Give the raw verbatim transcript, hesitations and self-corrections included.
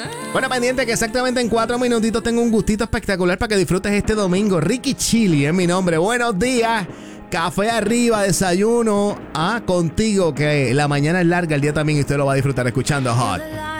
Bueno, pendiente que exactamente en cuatro minutitos tengo un gustito espectacular para que disfrutes este domingo. Ricky Chili es mi nombre. Buenos días. Café arriba, desayuno. Ah, contigo, que la mañana es larga, el día también, y usted lo va a disfrutar escuchando Hot.